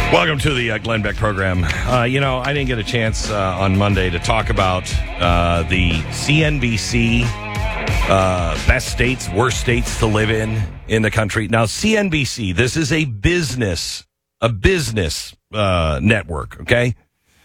Welcome to the Glenn Beck program. I didn't get a chance on Monday to talk about the CNBC best states, worst states to live in the country. Now, CNBC, this is a business network, okay?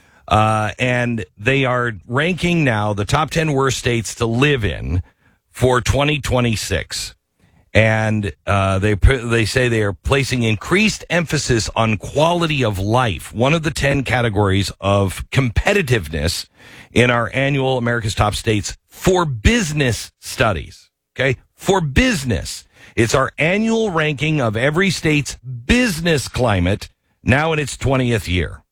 And they are ranking now the top 10 worst states to live in for 2026. And they say they are placing increased emphasis on quality of life, one of the 10 categories of competitiveness in our annual America's Top States for business studies. Okay? For business. It's our annual ranking of every state's business climate now in its 20th year.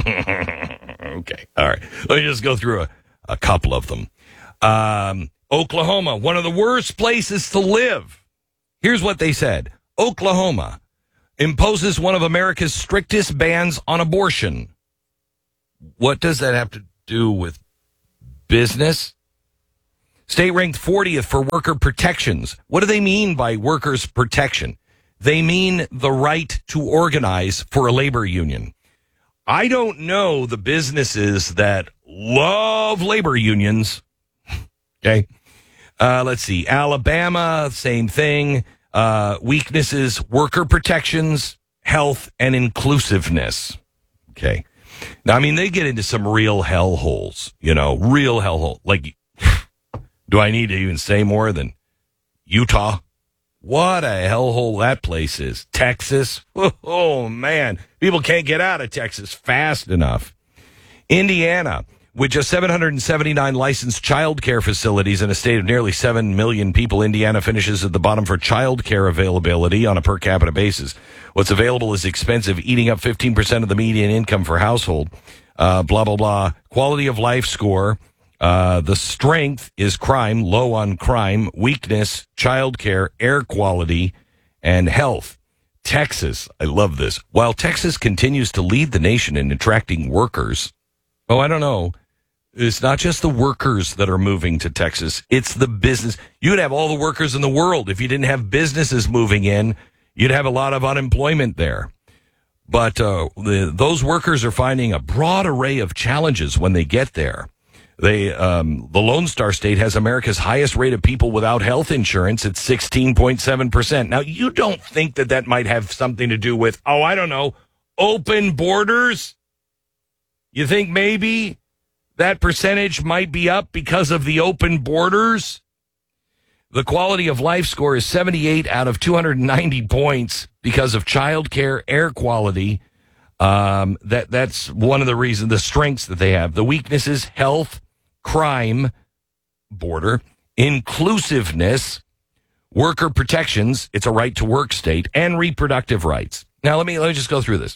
Okay. All right. Let me just go through a couple of them. Oklahoma, one of the worst places to live. Here's what they said. Oklahoma imposes one of America's strictest bans on abortion. What does that have to do with business? State ranked 40th for worker protections. What do they mean by workers' protection? They mean the right to organize for a labor union. I don't know the businesses that love labor unions. Okay. Let's see. Alabama, same thing. Weaknesses, worker protections, health, and inclusiveness. Okay. Now, I mean, they get into some real hellholes, real hellhole. Like, do I need to even say more than Utah? What a hellhole that place is. Texas. Oh, man. People can't get out of Texas fast enough. Indiana. With just 779 licensed child care facilities in a state of nearly 7 million people, Indiana finishes at the bottom for child care availability on a per capita basis. What's available is expensive, eating up 15% of the median income for household. Blah, blah, blah. Quality of life score. The strength is crime, low on crime, weakness, child care, air quality, and health. Texas, I love this. While Texas continues to lead the nation in attracting workers, I don't know. It's not just the workers that are moving to Texas. It's the business. You'd have all the workers in the world. If you didn't have businesses moving in, you'd have a lot of unemployment there. But those workers are finding a broad array of challenges when they get there. The Lone Star State has America's highest rate of people without health insurance at 16.7%. Now, you don't think that might have something to do with, open borders? You think maybe that percentage might be up because of the open borders? The quality of life score is 78 out of 290 points because of child care, air quality. That's one of the reasons, the strengths that they have. The weaknesses, health, crime, border, inclusiveness, worker protections, it's a right to work state, and reproductive rights. Now, let me just go through this.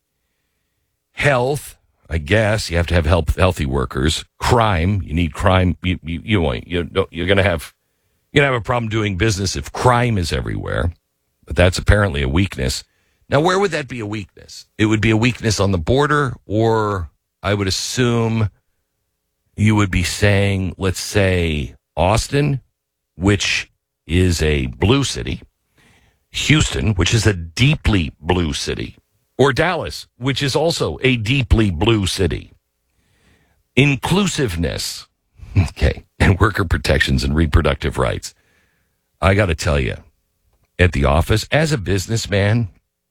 Health. I guess you have to have healthy workers. Crime, you need crime. You're going to have a problem doing business if crime is everywhere. But that's apparently a weakness. Now, where would that be a weakness? It would be a weakness on the border, or I would assume you would be saying, let's say, Austin, which is a blue city, Houston, which is a deeply blue city, or Dallas, which is also a deeply blue city. Inclusiveness, okay, and worker protections and reproductive rights. I got to tell you, at the office, as a businessman,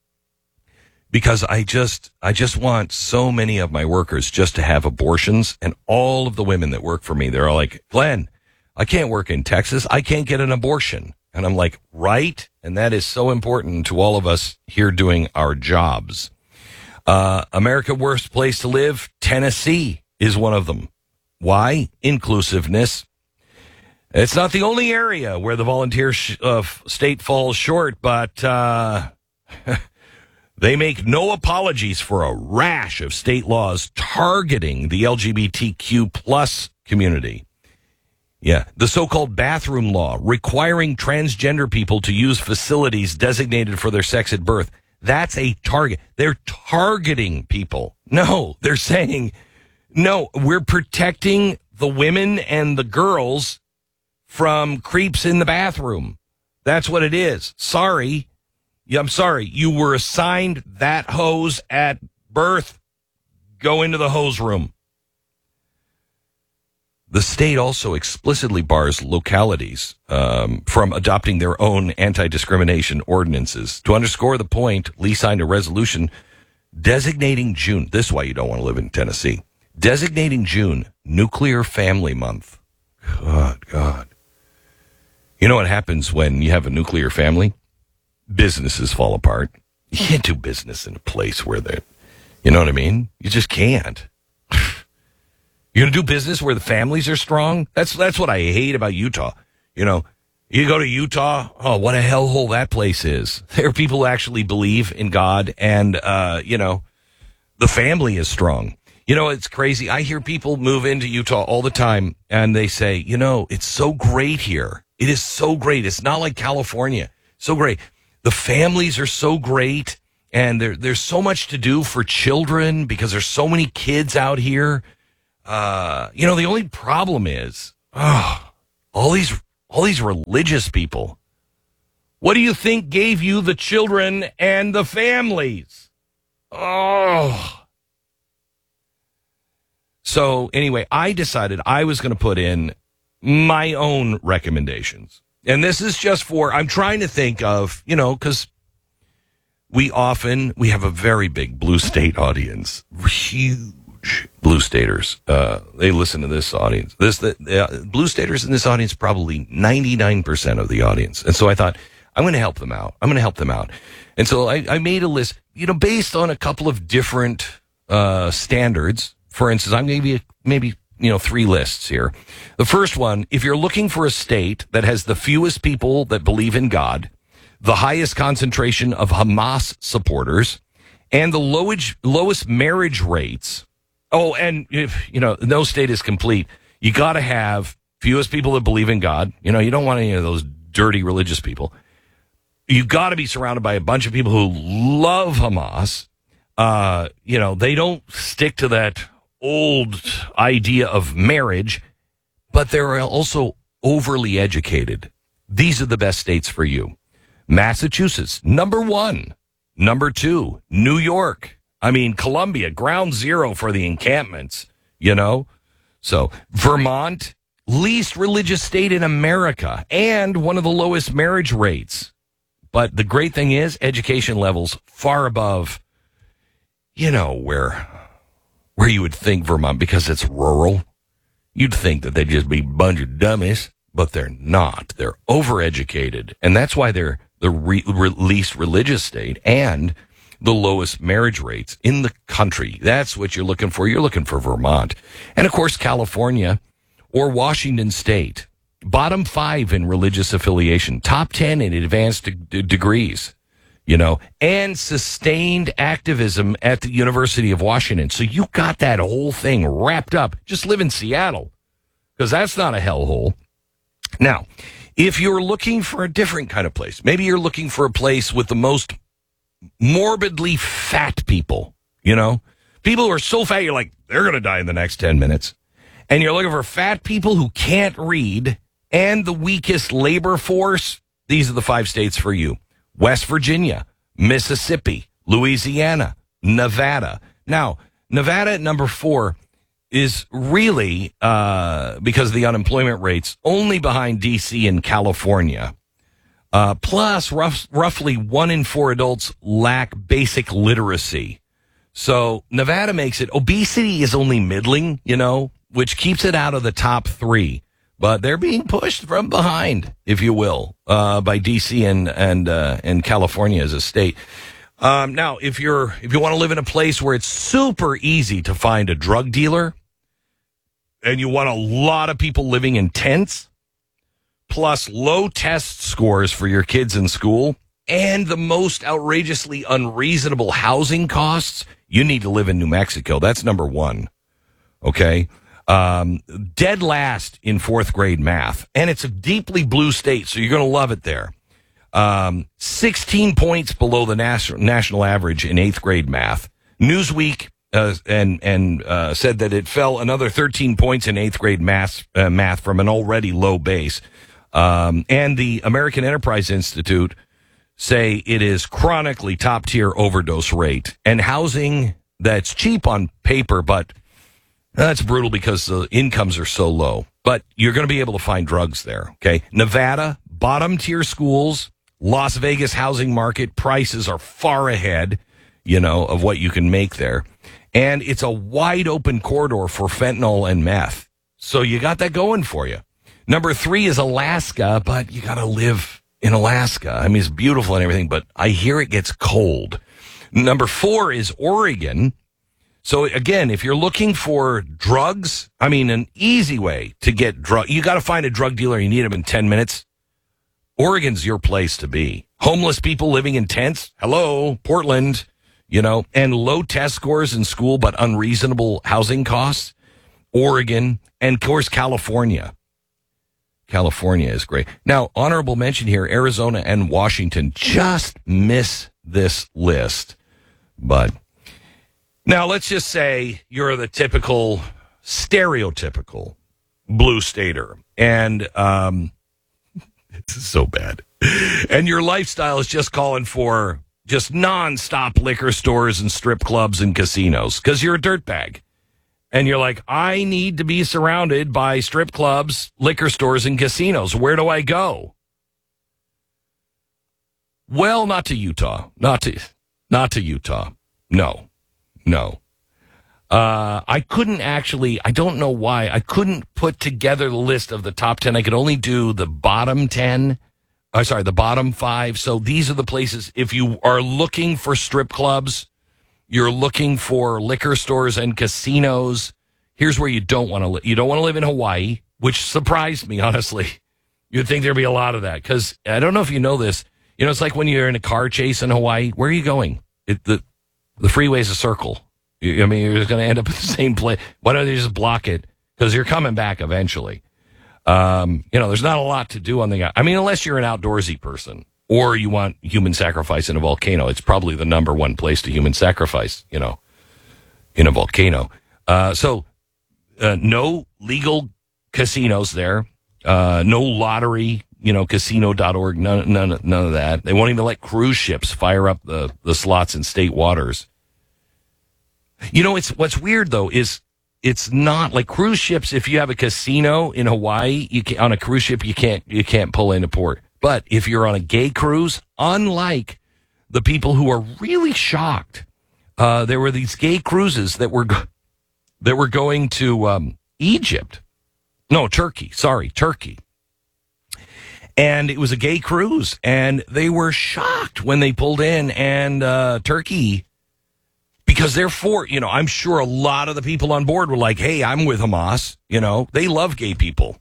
because I just want so many of my workers just to have abortions, and all of the women that work for me, they're all like, Glenn, I can't work in Texas. I can't get an abortion. And I'm like, right? And that is so important to all of us here doing our jobs. America, worst place to live, Tennessee is one of them. Why? Inclusiveness. It's not the only area where the volunteer state falls short, but they make no apologies for a rash of state laws targeting the LGBTQ plus community. Yeah, the so-called bathroom law requiring transgender people to use facilities designated for their sex at birth. That's a target. They're targeting people. No, they're saying, no, we're protecting the women and the girls from creeps in the bathroom. That's what it is. Sorry. Yeah, I'm sorry. You were assigned that hose at birth, go into the hose room. The state also explicitly bars localities from adopting their own anti-discrimination ordinances. To underscore the point, Lee signed a resolution designating June. This is why you don't want to live in Tennessee. Designating June Nuclear Family Month. God. You know what happens when you have a nuclear family? Businesses fall apart. You can't do business in a place where you know what I mean? You just can't. You're going to do business where the families are strong? That's what I hate about Utah. You know, you go to Utah, oh, what a hellhole that place is. There are people who actually believe in God and, the family is strong. You know, it's crazy. I hear people move into Utah all the time and they say, it's so great here. It is so great. It's not like California. So great. The families are so great and there's so much to do for children because there's so many kids out here. The only problem is, all these religious people. What do you think gave you the children and the families? So anyway, I decided I was going to put in my own recommendations. And this is just I'm trying to think of, because we have a very big blue state audience, huge blue staters. They listen to this audience. Blue staters in this audience, probably 99% of the audience. And so I thought, I'm going to help them out. And so I made a list, based on a couple of different standards. For instance, I'm going to give you maybe 3 lists here. The first one, if you're looking for a state that has the fewest people that believe in God, the highest concentration of Hamas supporters, and the lowest marriage rates. Oh, and if, no state is complete. You got to have fewest people that believe in God. You don't want any of those dirty religious people. You got to be surrounded by a bunch of people who love Hamas. They don't stick to that old idea of marriage, but they're also overly educated. These are the best states for you. Massachusetts, number 1. Number 2, New York. Columbia, ground zero for the encampments, So Vermont, least religious state in America and one of the lowest marriage rates. But the great thing is education levels far above, where you would think Vermont, because it's rural, you'd think that they'd just be a bunch of dummies, but they're not. They're overeducated, and that's why they're the least religious state and the lowest marriage rates in the country. That's what you're looking for. You're looking for Vermont. And, of course, California or Washington State. Bottom 5 in religious affiliation. Top 10 in advanced degrees. And sustained activism at the University of Washington. So you got that whole thing wrapped up. Just live in Seattle, because that's not a hellhole. Now, if you're looking for a different kind of place, maybe you're looking for a place with the most morbidly fat people, people who are so fat, you're like, they're going to die in the next 10 minutes. And you're looking for fat people who can't read and the weakest labor force. These are the 5 states for you. West Virginia, Mississippi, Louisiana, Nevada. Now, Nevada at number 4 is really, because of the unemployment rates, only behind D.C. and California. Plus, roughly 1 in 4 adults lack basic literacy. So Nevada makes it, obesity is only middling, which keeps it out of the top 3. But they're being pushed from behind, if you will, by D.C. and California as a state. Now, if you want to live in a place where it's super easy to find a drug dealer, and you want a lot of people living in tents, plus low test scores for your kids in school, and the most outrageously unreasonable housing costs, you need to live in New Mexico. That's number 1. Okay? Dead last in 4th grade math. And it's a deeply blue state, so you're going to love it there. 16 points below the national average in 8th grade math. Newsweek said that it fell another 13 points in 8th grade math from an already low base. And the American Enterprise Institute say it is chronically top-tier overdose rate. And housing that's cheap on paper, but that's brutal because the incomes are so low. But you're going to be able to find drugs there, okay? Nevada, bottom-tier schools, Las Vegas housing market, prices are far ahead, of what you can make there. And it's a wide-open corridor for fentanyl and meth. So you got that going for you. Number 3 is Alaska, but you got to live in Alaska. I mean, it's beautiful and everything, but I hear it gets cold. Number 4 is Oregon. So again, if you're looking for drugs, an easy way to get drug, you got to find a drug dealer. You need them in 10 minutes. Oregon's your place to be. Homeless people living in tents. Hello, Portland, and low test scores in school, but unreasonable housing costs. Oregon, and of course, California. California is great. Now, honorable mention here, Arizona and Washington just miss this list. But now let's just say you're the typical, stereotypical blue stater. And this is so bad. And your lifestyle is just calling for just nonstop liquor stores and strip clubs and casinos because you're a dirtbag. And you're like, I need to be surrounded by strip clubs, liquor stores, and casinos. Where do I go? Well, not to Utah. Not to Utah. No. I couldn't actually, I don't know why, I couldn't put together the list of the top 10. I could only do the bottom 10. The bottom 5. So these are the places, if you are looking for strip clubs, you're looking for liquor stores and casinos, here's where you don't want to live. You don't want to live in Hawaii, which surprised me, honestly. You'd think there'd be a lot of that, because I don't know if you know this. It's like when you're in a car chase in Hawaii. Where are you going? The freeway's a circle. You're just going to end up at the same place. Why don't they just block it? Because you're coming back eventually. There's not a lot to do on the... unless you're an outdoorsy person or you want human sacrifice in a volcano. It's probably the number one place to human sacrifice, in a volcano. So no legal casinos there. No lottery, casino.org, none of that. They won't even let cruise ships fire up the slots in state waters. What's weird though is it's not like cruise ships. If you have a casino in Hawaii, on a cruise ship, you can't pull into port. But if you're on a gay cruise, unlike the people who are really shocked, there were these gay cruises that were going to Egypt. No, Turkey. Sorry, Turkey. And it was a gay cruise, and they were shocked when they pulled in, and Turkey, because therefore, I'm sure a lot of the people on board were like, hey, I'm with Hamas. They love gay people.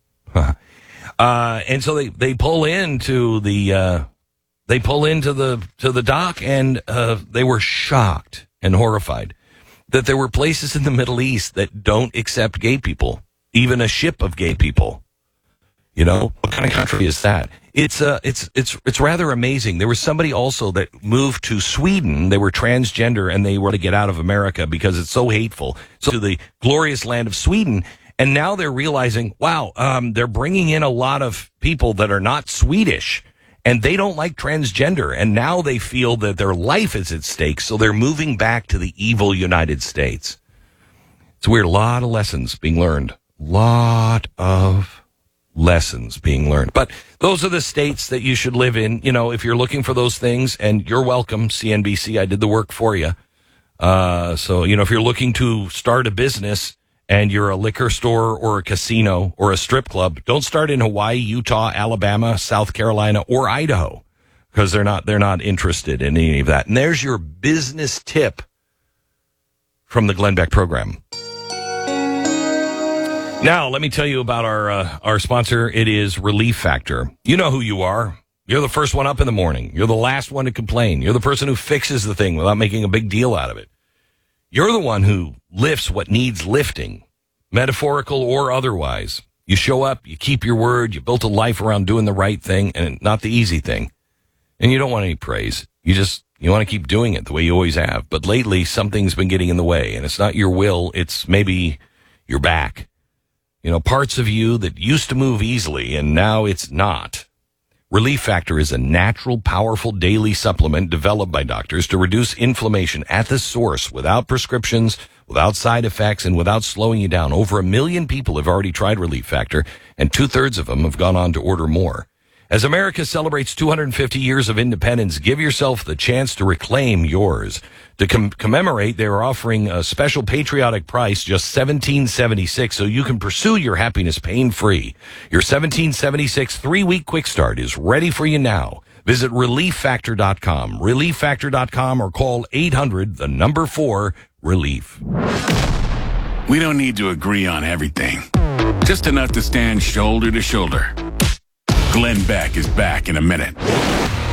And so they pull into the dock, and they were shocked and horrified that there were places in the Middle East that don't accept gay people, even a ship of gay people. What kind of country is that? It's rather amazing. There was somebody also that moved to Sweden. They were transgender and they were to get out of America because it's so hateful. So to the glorious land of Sweden. And now they're realizing, wow, they're bringing in a lot of people that are not Swedish, and they don't like transgender. And now they feel that their life is at stake, so they're moving back to the evil United States. It's weird. A lot of lessons being learned. Lot of lessons being learned. But those are the states that you should live in, if you're looking for those things. And you're welcome, CNBC. I did the work for you. So, if you're looking to start a business, and you're a liquor store or a casino or a strip club, don't start in Hawaii, Utah, Alabama, South Carolina, or Idaho, because they're not interested in any of that. And there's your business tip from the Glenn Beck program. Now, let me tell you about our sponsor. It is Relief Factor. You know who you are. You're the first one up in the morning. You're the last one to complain. You're the person who fixes the thing without making a big deal out of it. You're the one who lifts what needs lifting, metaphorical or otherwise. You show up, you keep your word, you built a life around doing the right thing and not the easy thing. And you don't want any praise. You want to keep doing it the way you always have. But lately, something's been getting in the way, and it's not your will, it's maybe your back. Parts of you that used to move easily, and now it's not. Relief Factor is a natural, powerful daily supplement developed by doctors to reduce inflammation at the source without prescriptions, without side effects, and without slowing you down. Over 1 million people have already tried Relief Factor, and 2/3 of them have gone on to order more. As America celebrates 250 years of independence, give yourself the chance to reclaim yours. To commemorate, they're offering a special patriotic price, just $17.76, so you can pursue your happiness pain-free. Your $17.76 3-week quick start is ready for you now. Visit ReliefFactor.com, ReliefFactor.com, or call 800-4-RELIEF. We don't need to agree on everything, just enough to stand shoulder to shoulder. Glenn Beck is back in a minute.